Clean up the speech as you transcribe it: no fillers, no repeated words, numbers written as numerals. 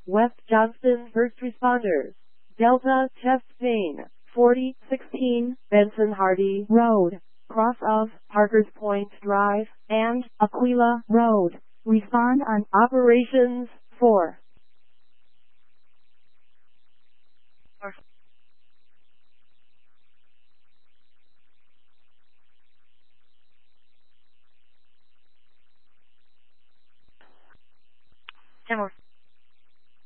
West Johnston First Responders. Delta Chest Pain, 4016 Benson Hardy Road, cross of Parkers Point Drive and Aquila Road. Respond on Operations 4.